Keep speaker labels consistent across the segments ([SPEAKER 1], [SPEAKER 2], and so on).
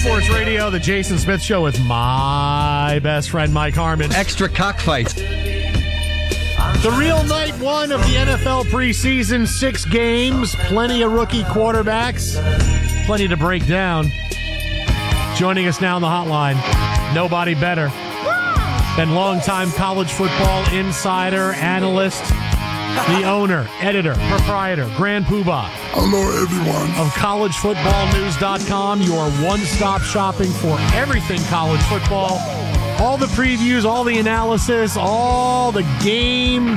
[SPEAKER 1] Sports Radio, the Jason Smith Show with my best friend, Mike Harmon.
[SPEAKER 2] Extra cockfights.
[SPEAKER 1] The real night one of the NFL preseason, 6 games, plenty of rookie quarterbacks, plenty to break down. Joining us now on the hotline, nobody better than longtime college football insider, analyst, the owner, editor, proprietor, grand poobah.
[SPEAKER 3] Hello, everyone.
[SPEAKER 1] Of collegefootballnews.com, your one-stop shopping for everything college football. All the previews, all the analysis, all the game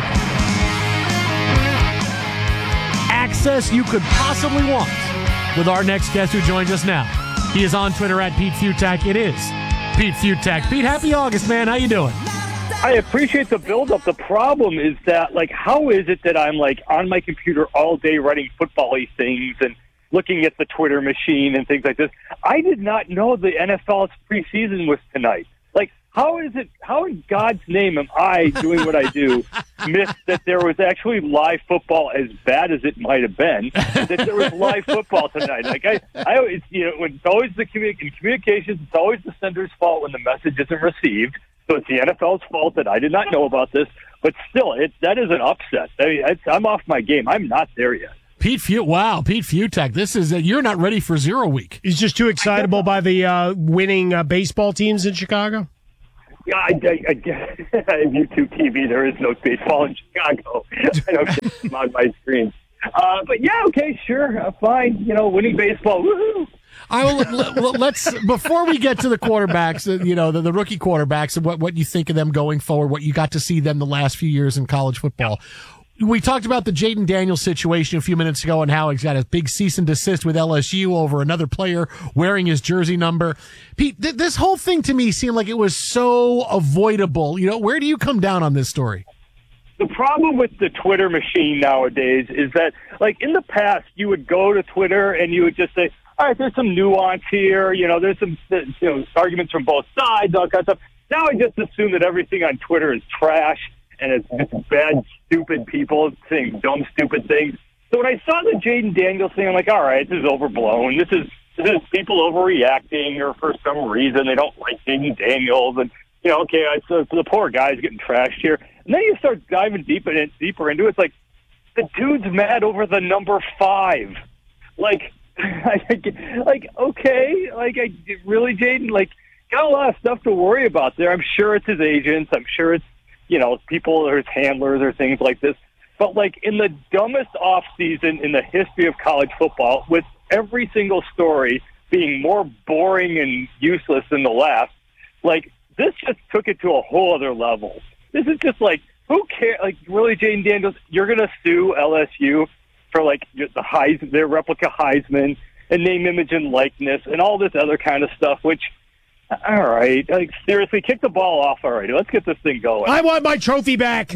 [SPEAKER 1] access you could possibly want with our next guest who joins us now. He is on Twitter at Pete Fiutak. It is Pete Fiutak. Pete, happy August, man. How you doing?
[SPEAKER 4] I appreciate the build-up. The problem is that, how is it that I'm, on my computer all day writing football-y things and looking at the Twitter machine and things like this? I did not know the NFL's preseason was tonight. How in God's name am I doing what I do, missed that there was actually live football, as bad as it might have been, that there was live football tonight? I always, when it's always in communications, it's always the sender's fault when the message isn't received. So it's the NFL's fault that I did not know about this. But still, that is an upset. I'm off my game. I'm not there yet.
[SPEAKER 1] Pete Fiutak, this is
[SPEAKER 5] you're not ready for 0 week.
[SPEAKER 6] He's just too excitable by the winning baseball teams in Chicago.
[SPEAKER 4] Yeah, I YouTube TV. There is no baseball in Chicago. I don't get them on my screen. But yeah, okay, sure, fine. Winning baseball, woohoo!
[SPEAKER 1] Let's before we get to the quarterbacks, the rookie quarterbacks, and what you think of them going forward, what you got to see them the last few years in college football. We talked about the Jaden Daniels situation a few minutes ago and how he's got a big cease and desist with LSU over another player wearing his jersey number. Pete, this whole thing to me seemed like it was so avoidable. Where do you come down on this story?
[SPEAKER 4] The problem with the Twitter machine nowadays is that, in the past, you would go to Twitter and you would just say, all right, there's some nuance here. There's some arguments from both sides, all kinds of stuff. Now I just assume that everything on Twitter is trash and it's just bad, stupid people saying dumb, stupid things. So when I saw the Jaden Daniels thing, I'm like, all right, this is overblown. This is people overreacting, or for some reason they don't like Jaden Daniels. And, so the poor guy's getting trashed here. And then you start diving deeper into it. It's like, the dude's mad over the number 5. Okay, really, Jaden? Got a lot of stuff to worry about there. I'm sure it's his agents. I'm sure it's, people or his handlers or things like this. But, in the dumbest offseason in the history of college football, with every single story being more boring and useless than the last, this just took it to a whole other level. This is just who cares? Really, Jaden Daniels, you're going to sue LSU for, their replica Heisman and name, image, and likeness and all this other kind of stuff, which, all right, seriously, kick the ball off already. Let's get this thing going.
[SPEAKER 6] I want my trophy back.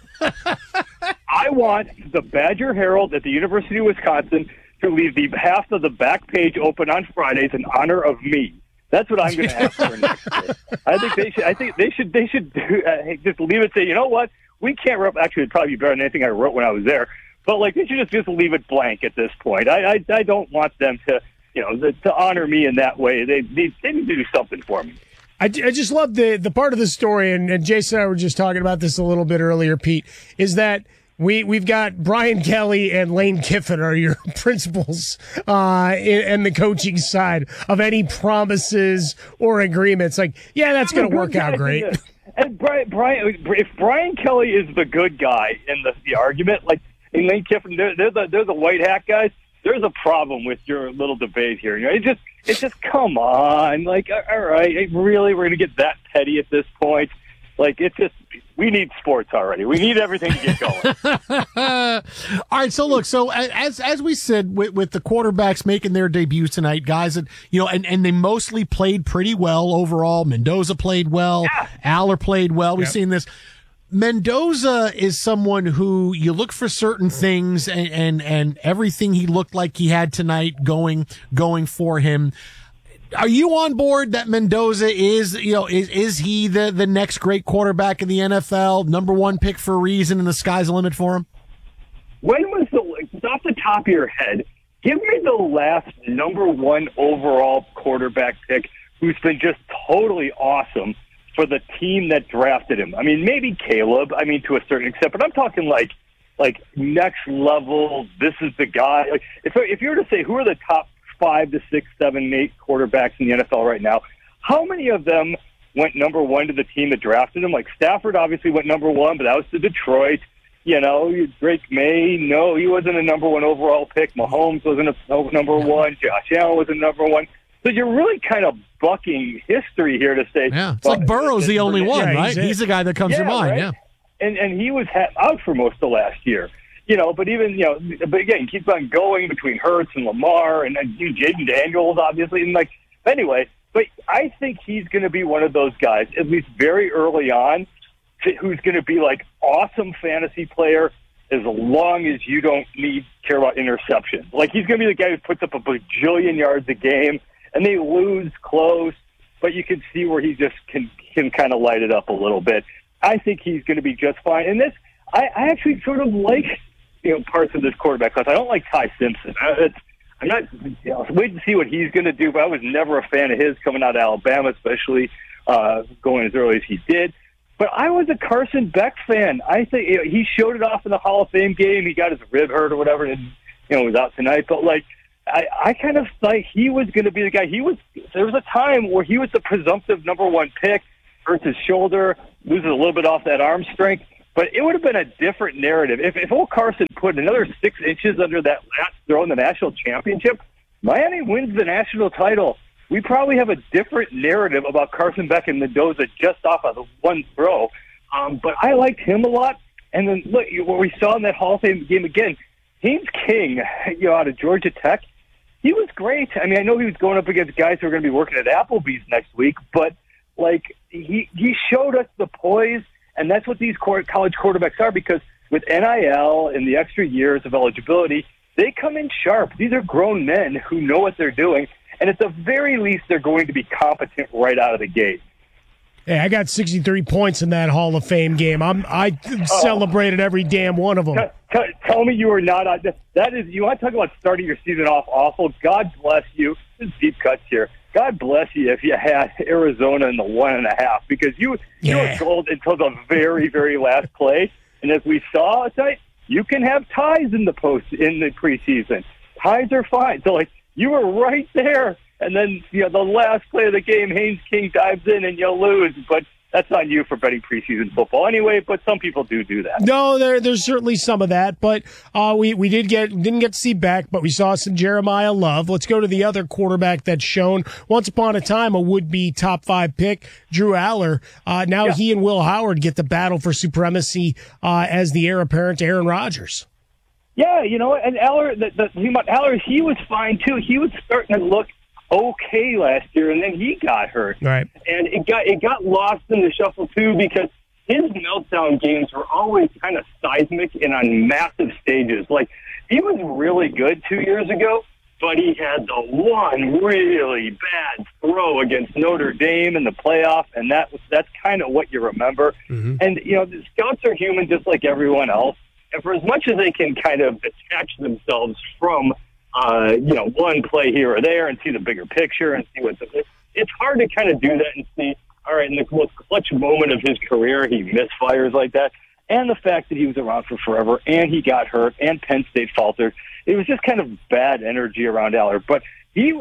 [SPEAKER 4] I want the Badger Herald at the University of Wisconsin to leave the half of the back page open on Fridays in honor of me. That's what I'm going to ask for next year. I think they should just leave it. Say, you know what? We can't. Actually, it'd probably be better than anything I wrote when I was there. But they should just leave it blank at this point. I don't want them to to honor me in that way. They need to do something for me.
[SPEAKER 6] I just love the part of the story, and Jason and I were just talking about this a little bit earlier, Pete, is that we've got Brian Kelly and Lane Kiffin are your principals and the coaching side of any promises or agreements. That's going to work out great.
[SPEAKER 4] And if Brian Kelly is the good guy in the argument, and Lane Kiffin, they're the white hat guys, there's a problem with your little debate here. It's just come on. All right, really, we're going to get that petty at this point? We need sports already. We need everything to get going.
[SPEAKER 1] All right, so look, as we said, with the quarterbacks making their debuts tonight, guys that, and they mostly played pretty well overall. Mendoza played well. Yeah. Aller played well. We've seen this. Mendoza is someone who you look for certain things, and everything he looked like he had tonight going for him. Are you on board that Mendoza is he the next great quarterback in the NFL, number 1 pick for a reason, and the sky's the limit for him?
[SPEAKER 4] When was off the top of your head, Give me the last number one overall quarterback pick who's been just totally awesome for the team that drafted him. I mean, maybe Caleb, to a certain extent, but I'm talking like next level, this is the guy. Like, if you were to say who are the top 5 to 6, 7, 8 quarterbacks in the NFL right now, how many of them went number one to the team that drafted him? Like Stafford obviously went number one, but that was to Detroit. Drake May, no, he wasn't a number one overall pick. Mahomes wasn't a number one. Josh Allen was a number one. So you're really kind of bucking history here to say.
[SPEAKER 1] Yeah, it's like Burrow's the only one, right? He's the guy that comes to mind,
[SPEAKER 4] right?
[SPEAKER 1] yeah.
[SPEAKER 4] And he was out for most of last year. But again, keeps on going between Hurts and Lamar and Jaden Daniels, obviously. And anyway, but I think he's going to be one of those guys, at least very early on, who's going to be like awesome fantasy player as long as you don't care about interceptions. Like he's going to be the guy who puts up a bajillion yards a game and they lose close, but you can see where he just can kind of light it up a little bit. I think he's going to be just fine. And this, I actually sort of like, parts of this quarterback class. I don't like Ty Simpson. I'm not wait to see what he's going to do, but I was never a fan of his coming out of Alabama, especially going as early as he did. But I was a Carson Beck fan. I think he showed it off in the Hall of Fame game. He got his rib hurt or whatever, and was out tonight. But I kind of thought he was going to be the guy. There was a time where he was the presumptive number one pick, hurts his shoulder, loses a little bit off that arm strength. But it would have been a different narrative. If old Carson put another 6 inches under that last throw in the national championship, Miami wins the national title. We probably have a different narrative about Carson Beck and Mendoza just off of the one throw. But I liked him a lot. And then, look, what we saw in that Hall of Fame game again, Haynes King, out of Georgia Tech, he was great. I know he was going up against guys who are going to be working at Applebee's next week, but, he showed us the poise, and that's what these college quarterbacks are, because with NIL and the extra years of eligibility, they come in sharp. These are grown men who know what they're doing, and at the very least, they're going to be competent right out of the gate.
[SPEAKER 6] Hey, I got 63 points in that Hall of Fame game. I celebrated every damn one of them.
[SPEAKER 4] Tell me you were not on. That is, you want to talk about starting your season off awful? God bless you. This is deep cuts here. God bless you if you had Arizona in the 1.5, because you were gold until the very, very last play. And as we saw tonight, you can have ties in the preseason. Ties are fine. So you were right there. And then, the last play of the game, Haynes King dives in and you lose. But that's on you for betting preseason football anyway, but some people do that.
[SPEAKER 6] No, there's certainly some of that, but we didn't get to see Beck, but we saw some Jeremiah Love. Let's go to the other quarterback that's shown once upon a time a would-be top 5 pick, Drew Aller. He and Will Howard get the battle for supremacy as the heir apparent to Aaron Rodgers.
[SPEAKER 4] Yeah, and Aller, Aller, he was fine too. He was starting to look okay last year, and then he got hurt.
[SPEAKER 6] Right.
[SPEAKER 4] And it got lost in the shuffle too, because his meltdown games were always kind of seismic and on massive stages. He was really good 2 years ago, but he had the one really bad throw against Notre Dame in the playoff, and that's kind of what you remember. Mm-hmm. And the scouts are human just like everyone else, and for as much as they can kind of detach themselves from one play here or there and see the bigger picture and see it's hard to kind of do that and see, all right, in the most clutch moment of his career, he misfires like that. And the fact that he was around for forever and he got hurt and Penn State faltered. It was just kind of bad energy around Aller. But he's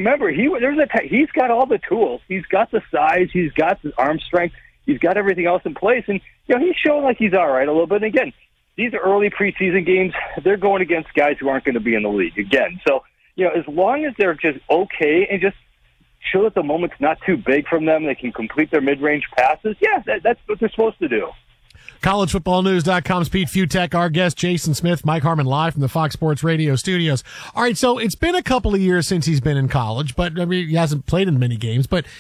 [SPEAKER 4] got all the tools. He's got the size. He's got the arm strength. He's got everything else in place. And, he's showing like he's all right a little bit. And again, these early preseason games, they're going against guys who aren't going to be in the league again. So, as long as they're just okay and just show that the moment's not too big from them, they can complete their mid-range passes, that's what they're supposed to do.
[SPEAKER 1] CollegeFootballNews.com's Pete Futek, our guest, Jason Smith, Mike Harmon live from the Fox Sports Radio studios. All right, so it's been a couple of years since he's been in college, but he hasn't played in many games. But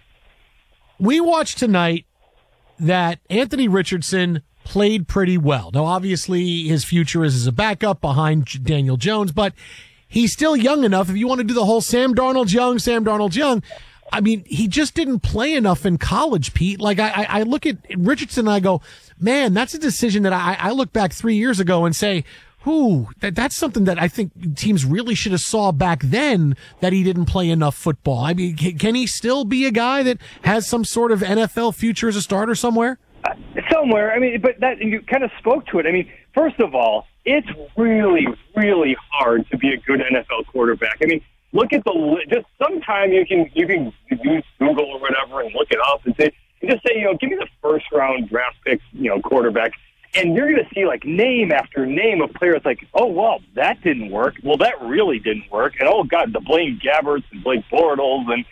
[SPEAKER 1] we watched tonight that Anthony Richardson played pretty well. Now, obviously, his future is as a backup behind Daniel Jones, but he's still young enough. If you want to do the whole Sam Darnold's young, he just didn't play enough in college, Pete. I look at Richardson and I go, man, that's a decision that I look back 3 years ago and say, That's something that I think teams really should have saw back then, that he didn't play enough football. I mean, can he still be a guy that has some sort of NFL future as a starter somewhere?
[SPEAKER 4] Somewhere. I mean, but that you kind of spoke to it. I mean, first of all, it's really, really hard to be a good NFL quarterback. I mean, look at just sometime you can use Google or whatever and look it up and say, give me the first round draft pick, quarterback. And you're going to see like name after name of players like, oh, well, that didn't work. Well, that really didn't work. And, oh, God, the Blaine Gabberts and Blake Bortles and,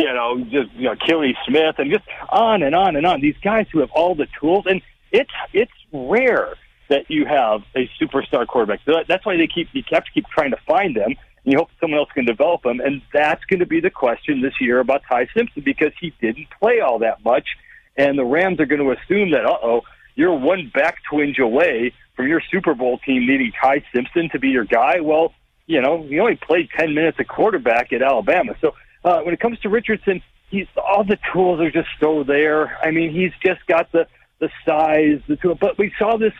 [SPEAKER 4] Kelly Smith and just on and on and on. These guys who have all the tools. And it's rare that you have a superstar quarterback. So that's why you have to keep trying to find them. And you hope someone else can develop them. And that's going to be the question this year about Ty Simpson, because he didn't play all that much. And the Rams are going to assume that, you're one back twinge away from your Super Bowl team needing Ty Simpson to be your guy. Well, he only played 10 minutes at quarterback at Alabama. So when it comes to Richardson, all the tools are just so there. I mean, he's just got the size, the tool. But we saw this,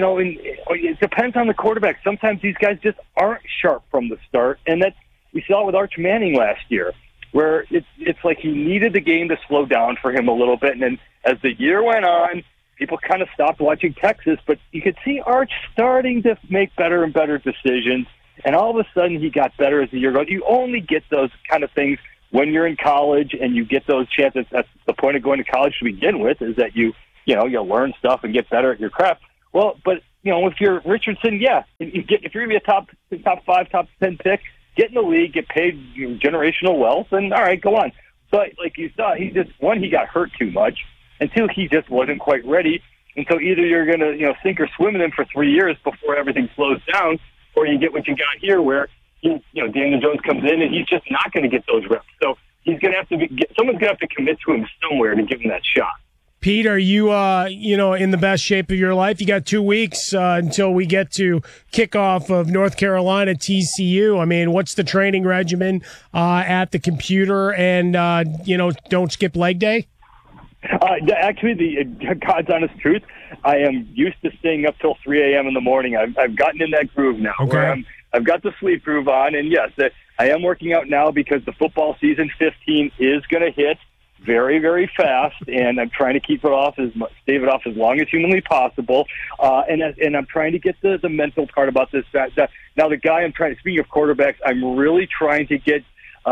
[SPEAKER 4] it depends on the quarterback. Sometimes these guys just aren't sharp from the start. And we saw it with Arch Manning last year, where it's like he needed the game to slow down for him a little bit. And then as the year went on, people kind of stopped watching Texas, but you could see Arch starting to make better and better decisions, and all of a sudden he got better as the year goes. You only get those kind of things when you're in college, and you get those chances. That's the point of going to college to begin with, is that you learn stuff and get better at your craft. Well, but if you're Richardson, if you're going to be a top 5, top 10 pick, get in the league, get paid generational wealth, and all right, go on. But like you saw, he got hurt too much. And two, he just wasn't quite ready. And so either you're going to, sink or swim in him for 3 years before everything slows down, or you get what you got here, where Daniel Jones comes in and he's just not going to get those reps. So he's going to have to someone's going to have to commit to him somewhere to give him that shot.
[SPEAKER 6] Pete, are you, in the best shape of your life? You got 2 weeks until we get to kickoff of North Carolina TCU. I mean, what's the training regimen at the computer? And, don't skip leg day?
[SPEAKER 4] Actually, the God's honest truth, I am used to staying up till 3 a.m. in the morning. I've gotten in that groove now.
[SPEAKER 6] Okay.
[SPEAKER 4] Where I've got the sleep groove on, and yes, I am working out now because the football season 15 is going to hit very, very fast, and I'm trying to stave it off as long as humanly possible. And I'm trying to get the mental part about this. Now, the guy speaking of quarterbacks, I'm really trying to get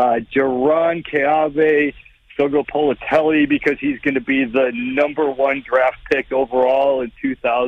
[SPEAKER 4] Jaron Keave, Silgo Politelli, because he's going to be the number 1 draft pick overall in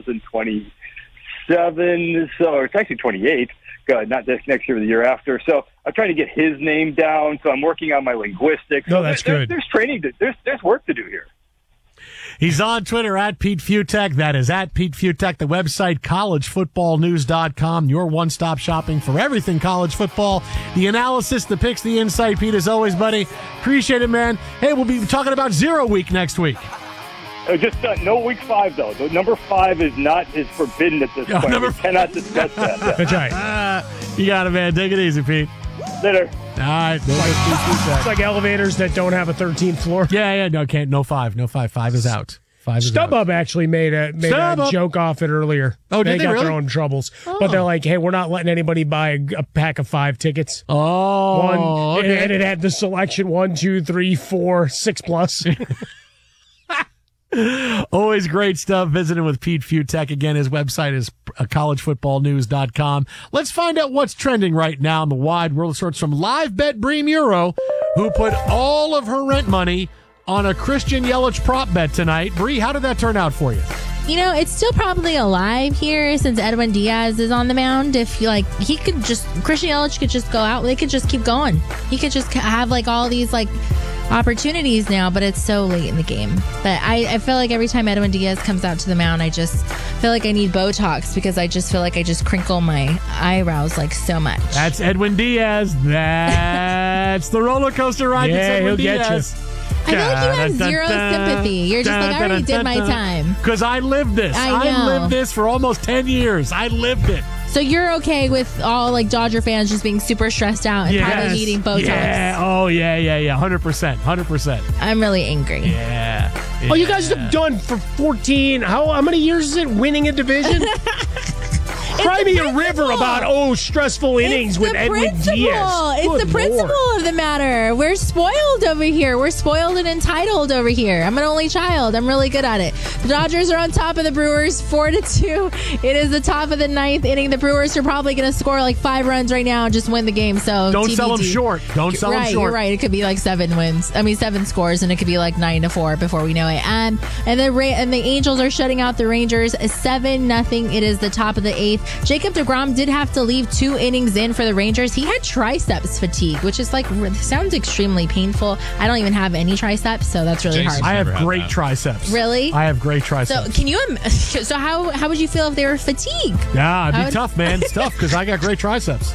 [SPEAKER 4] 2027. So it's actually 28. Not this next year, but the year after. So I'm trying to get his name down. So I'm working on my linguistics.
[SPEAKER 6] No, that's good.
[SPEAKER 4] There's training. There's work to do here.
[SPEAKER 1] He's on Twitter at Pete Fiutak. That is at Pete Fiutak. The website, collegefootballnews.com. Your one-stop shopping for everything college football. The analysis, the picks, the insight. Pete, as always, buddy. Appreciate it, man. Hey, we'll be talking about 0 week next week.
[SPEAKER 4] Just no week 5, though. The number 5 is forbidden at this point. We cannot discuss that. Yeah.
[SPEAKER 6] That's right.
[SPEAKER 1] You got it, man. Take it easy, Pete.
[SPEAKER 4] Later.
[SPEAKER 1] All right.
[SPEAKER 6] It's like elevators that don't have a 13th floor.
[SPEAKER 1] Yeah. No, can't. No 5. No 5. 5 is out. 5 is out.
[SPEAKER 6] StubHub actually made a joke off it earlier.
[SPEAKER 1] Oh, did they
[SPEAKER 6] got
[SPEAKER 1] really?
[SPEAKER 6] their own troubles. Oh. But they're like, hey, we're not letting anybody buy a pack of 5 tickets.
[SPEAKER 1] Oh. Okay.
[SPEAKER 6] And it had the selection 1, 2, 3, 4, 6 plus.
[SPEAKER 1] Always great stuff visiting with Pete Fiutak. Again, his website is collegefootballnews.com. Let's find out what's trending right now in the wide world of sports from Live Bet Bree Muro, who put all of her rent money on a Christian Yelich prop bet tonight. Bree, how did that turn out for you?
[SPEAKER 2] It's still probably alive here since Edwin Diaz is on the mound. If Christian Yelich could just go out, they could just keep going. He could just have all these opportunities now, but it's so late in the game. But I feel like every time Edwin Diaz comes out to the mound, I just feel like I need Botox because I just feel like I just crinkle my eyebrows so much.
[SPEAKER 1] That's Edwin Diaz. That's the roller coaster ride.
[SPEAKER 6] Yeah,
[SPEAKER 1] Edwin
[SPEAKER 6] he'll
[SPEAKER 1] Diaz.
[SPEAKER 6] get you.
[SPEAKER 2] I feel like you have zero sympathy. You're just I already did my time.
[SPEAKER 1] Because I lived this. I lived this for almost 10 years. I lived it.
[SPEAKER 2] So you're okay with all Dodger fans just being super stressed out and probably needing Botox?
[SPEAKER 1] Yeah. Oh, yeah. 100%.
[SPEAKER 2] I'm really angry.
[SPEAKER 1] Yeah.
[SPEAKER 6] Oh, you guys have done for 14. How many years is it winning a division? Cry me a river about stressful innings with Edwin Diaz.
[SPEAKER 2] It's the principle of the matter. We're spoiled over here. We're spoiled and entitled over here. I'm an only child. I'm really good at it. The Dodgers are on top of the Brewers 4-2. It is the top of the ninth inning. The Brewers are probably going to score like 5 runs right now and just win the game. So
[SPEAKER 1] don't
[SPEAKER 2] TBD.
[SPEAKER 1] sell them short. Don't sell them short.
[SPEAKER 2] You're right. It could be like 7 scores, and it could be like 9-4 before we know it. And the Angels are shutting out the Rangers 7-0. It is the top of the 8th. Jacob deGrom did have to leave 2 innings in for the Rangers. He had triceps fatigue, which is sounds extremely painful. I don't even have any triceps, so that's really hard.
[SPEAKER 1] I have great triceps.
[SPEAKER 2] Really?
[SPEAKER 1] I have great triceps.
[SPEAKER 2] So can you? So how would you feel if they were fatigued?
[SPEAKER 1] Yeah, it'd be tough, man. It's tough because I got great triceps.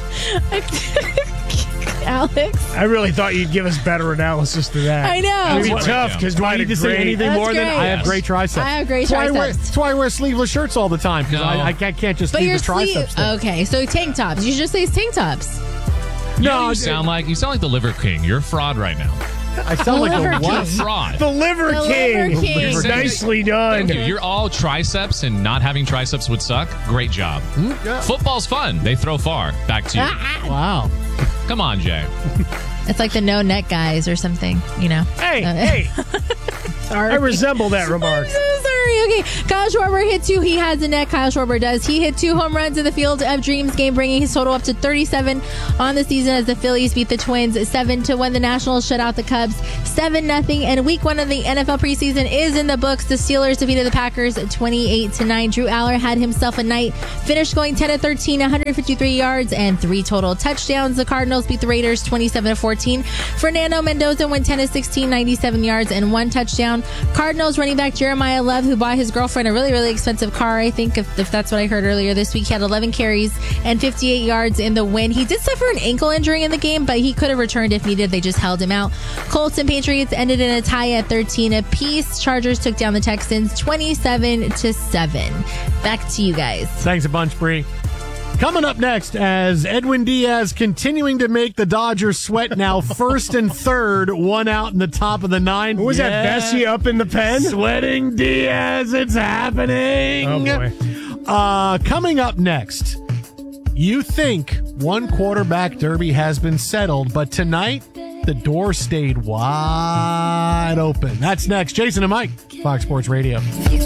[SPEAKER 2] Alex,
[SPEAKER 6] I really thought you'd give us better analysis to that.
[SPEAKER 2] I know.
[SPEAKER 6] It'd be tough because
[SPEAKER 1] do I need to say anything more than I have great triceps?
[SPEAKER 2] I have great triceps.
[SPEAKER 1] That's why I wear sleeveless shirts all the time because I can't just leave the triceps there.
[SPEAKER 2] Okay, so tank tops. You just say tank tops.
[SPEAKER 3] No, you sound like the Liver King. You're a fraud right now.
[SPEAKER 1] I sound like a what?
[SPEAKER 3] You're a fraud.
[SPEAKER 6] The Liver King. Nicely done.
[SPEAKER 3] Thank you. You're all triceps, and not having triceps would suck. Great job.
[SPEAKER 1] Yeah.
[SPEAKER 3] Football's fun. They throw far. Back to you.
[SPEAKER 1] Wow.
[SPEAKER 3] Come on, Jay.
[SPEAKER 2] It's like the no net guys or something, you know.
[SPEAKER 6] Hey.
[SPEAKER 2] Sorry.
[SPEAKER 6] I resemble that remark.
[SPEAKER 2] I'm so sorry. Okay, Kyle Schwarber hit 2. He has a net. Kyle Schwarber does. He hit 2 home runs in the Field of Dreams game, bringing his total up to 37 on the season as the Phillies beat the Twins 7-1. The Nationals shut out the Cubs 7-0. And week 1 of the NFL preseason is in the books. The Steelers defeated the Packers 28-9. Drew Aller had himself a night. Finished going 10-13, 153 yards and 3 total touchdowns. The Cardinals beat the Raiders 27-14. Fernando Mendoza went 10-16, 97 yards and 1 touchdown. Cardinals running back Jeremiah Love, who bought his girlfriend a really, really expensive car, I think, if that's what I heard earlier this week. He had 11 carries and 58 yards in the win. He did suffer an ankle injury in the game, but he could have returned if needed. They just held him out. Colts and Patriots ended in a tie at 13 apiece. Chargers took down the Texans 27-7. Back to you guys.
[SPEAKER 1] Thanks a bunch, Bree. Coming up next, as Edwin Diaz continuing to make the Dodgers sweat now, 1st and 3rd, 1 out in the top of the 9th.
[SPEAKER 6] Who was that, Bessie up in the pen?
[SPEAKER 1] Sweating Diaz, it's happening.
[SPEAKER 6] Oh, boy.
[SPEAKER 1] Coming up next, you think one quarterback derby has been settled, but tonight, the door stayed wide open. That's next. Jason and Mike, Fox Sports Radio.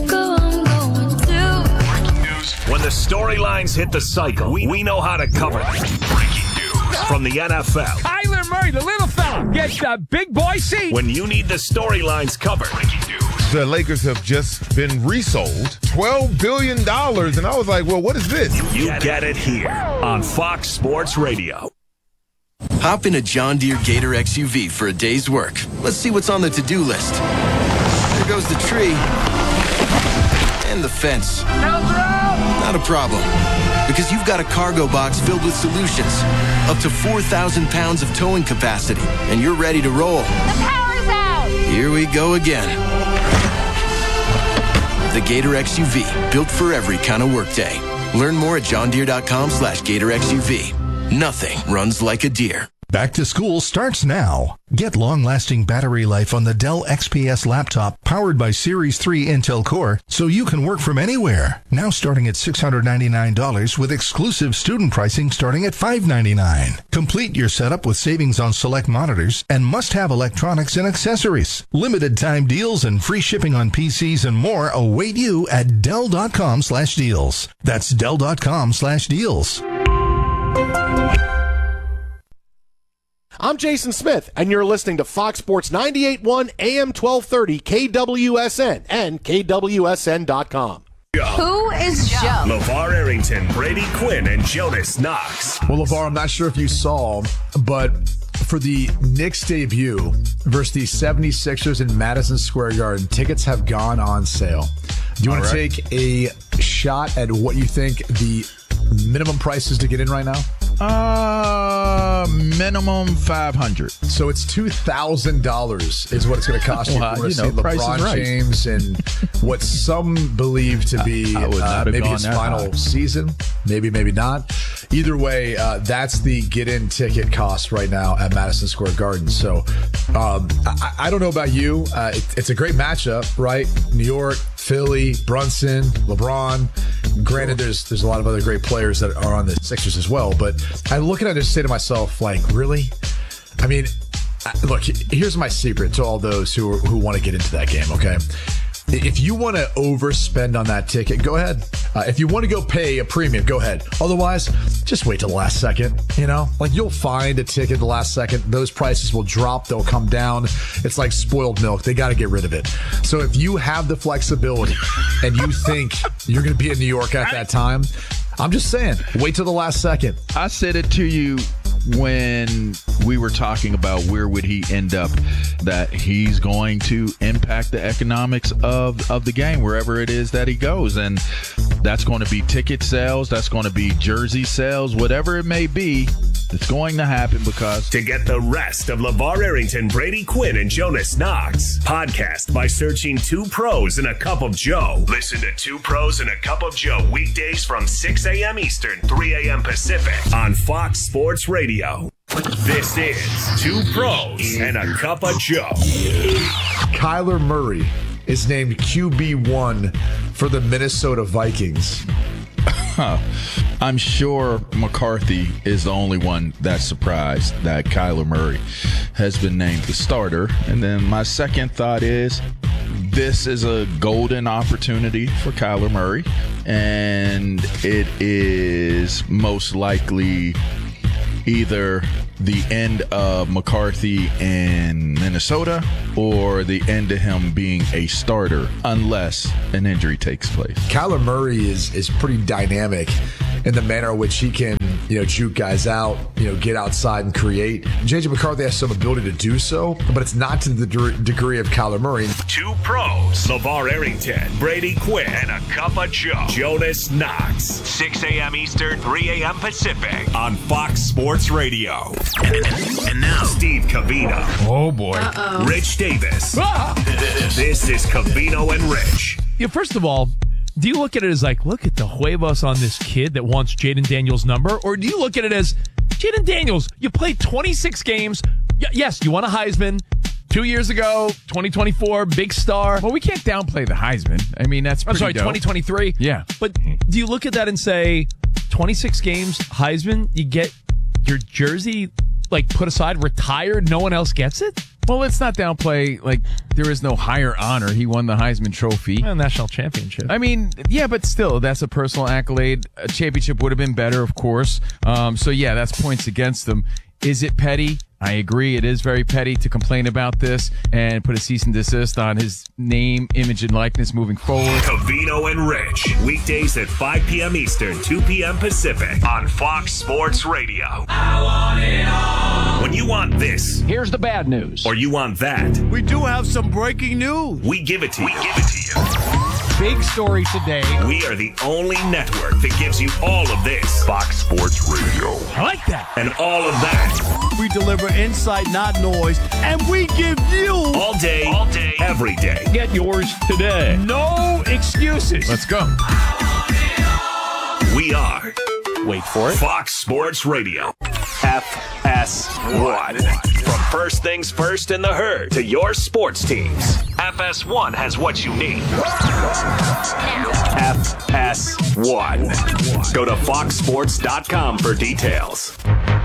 [SPEAKER 5] When the storylines hit the cycle, we know how to cover them. Breaking news from the NFL.
[SPEAKER 7] Kyler Murray, the little fella, gets the big boy seat.
[SPEAKER 5] When you need the storylines covered. Breaking news.
[SPEAKER 8] The Lakers have just been resold $12 billion. And I was like, well, what is this?
[SPEAKER 5] You get it here on Fox Sports Radio.
[SPEAKER 9] Hop in a John Deere Gator XUV for a day's work. Let's see what's on the to-do list. There goes the tree. And the fence. Not a problem, because you've got a cargo box filled with solutions. Up to 4,000 pounds of towing capacity, and you're ready to roll.
[SPEAKER 10] The power's out!
[SPEAKER 9] Here we go again. The Gator XUV, built for every kind of workday. Learn more at johndeere.com/Gator XUV. Nothing runs like a Deere.
[SPEAKER 11] Back to school starts now. Get long-lasting battery life on the Dell XPS laptop powered by Series 3 Intel Core so you can work from anywhere. Now starting at $699 with exclusive student pricing starting at $599. Complete your setup with savings on select monitors and must-have electronics and accessories. Limited time deals and free shipping on PCs and more await you at Dell.com/deals. That's Dell.com/deals.
[SPEAKER 12] I'm Jason Smith, and you're listening to Fox Sports 98.1 AM 1230 KWSN and KWSN.com.
[SPEAKER 10] Who is Joe?
[SPEAKER 5] LeVar Arrington, Brady Quinn, and Jonas Knox.
[SPEAKER 13] Well, LeVar, I'm not sure if you saw, but for the Knicks debut versus the 76ers in Madison Square Garden, tickets have gone on sale. Do you want to take a shot at what you think the minimum price is to get in right now?
[SPEAKER 14] Minimum $500.
[SPEAKER 13] So it's $2,000 is what it's going to cost you to see LeBron James and what some believe to be maybe his final season. Maybe not. Either way, that's the get-in ticket cost right now at Madison Square Garden. So I don't know about you. It's a great matchup, right? New York, Philly, Brunson, LeBron. Granted, there's a lot of other great players that are on the Sixers as well, but I look at it and just say to myself, like, really? I mean, look, here's my secret to all those who want to get into that game, okay? If you want to overspend on that ticket, go ahead. If you want to go pay a premium, go ahead. Otherwise, just wait till the last second, you know? Like, you'll find a ticket the last second. Those prices will drop. They'll come down. It's like spoiled milk. They got to get rid of it. So if you have the flexibility and you think you're going to be in New York at that time, I'm just saying, wait till the last second.
[SPEAKER 14] I said it to you when we were talking about where would he end up, that he's going to impact the economics of the game wherever it is that he goes. And that's going to be ticket sales. That's going to be jersey sales, whatever it may be. It's going to happen because...
[SPEAKER 5] To get the rest of LeVar Arrington, Brady Quinn, and Jonas Knox, podcast by searching 2 Pros and a Cup of Joe. Listen to 2 Pros and a Cup of Joe weekdays from 6 a.m. Eastern, 3 a.m. Pacific on Fox Sports Radio. This is 2 Pros and a Cup of Joe.
[SPEAKER 13] Kyler Murray is named QB1 for the Minnesota Vikings.
[SPEAKER 14] I'm sure McCarthy is the only one that's surprised that Kyler Murray has been named the starter. And then my second thought is this is a golden opportunity for Kyler Murray, and it is most likely either the end of McCarthy in Minnesota or the end of him being a starter unless an injury takes place.
[SPEAKER 13] Kyler Murray is pretty dynamic in the manner in which he can, juke guys out, get outside and create. J.J. McCarthy has some ability to do so, but it's not to the degree of Kyler Murray.
[SPEAKER 5] 2 Pros, LeVar Arrington, Brady Quinn, and a Cup of Joe. Jonas Knox, 6 a.m. Eastern, 3 a.m. Pacific on Fox Sports Radio. And now, Steve Covino.
[SPEAKER 7] Oh, boy.
[SPEAKER 5] Rich Davis. This is Covino and Rich.
[SPEAKER 7] First of all, do you look at it as like, look at the huevos on this kid that wants Jaden Daniels' number? Or do you look at it as, Jaden Daniels, you played 26 games. Yes, you won a Heisman 2 years ago, 2024, big star.
[SPEAKER 15] Well, we can't downplay the Heisman. I mean, that's pretty dope.
[SPEAKER 7] 2023.
[SPEAKER 15] Yeah.
[SPEAKER 7] But do you look at that and say, 26 games, Heisman, you get your jersey, put aside, retired, no one else gets it?
[SPEAKER 15] Well, let's not downplay, there is no higher honor. He won the Heisman Trophy.
[SPEAKER 7] National championship.
[SPEAKER 15] I mean, yeah, but still, that's a personal accolade. A championship would have been better, of course. So, yeah, that's points against them. Is it petty? I agree. It is very petty to complain about this and put a cease and desist on his name, image, and likeness moving forward.
[SPEAKER 5] Covino and Rich, weekdays at 5 p.m. Eastern, 2 p.m. Pacific on Fox Sports Radio. I want it all. When you want this,
[SPEAKER 7] here's the bad news.
[SPEAKER 5] Or you want that,
[SPEAKER 16] we do have some breaking news.
[SPEAKER 5] We give it to you.
[SPEAKER 1] Big story today.
[SPEAKER 5] We are the only network that gives you all of this. Fox Sports Radio.
[SPEAKER 7] I like that.
[SPEAKER 5] And all of that.
[SPEAKER 16] We deliver insight, not noise, and we give you
[SPEAKER 5] all day, every day.
[SPEAKER 7] Get yours today. No excuses.
[SPEAKER 15] Let's go.
[SPEAKER 5] We are,
[SPEAKER 12] wait for it,
[SPEAKER 5] Fox Sports Radio. FS1. From first things first in the herd to your sports teams, FS1 has what you need. FS1. Go to foxsports.com for details.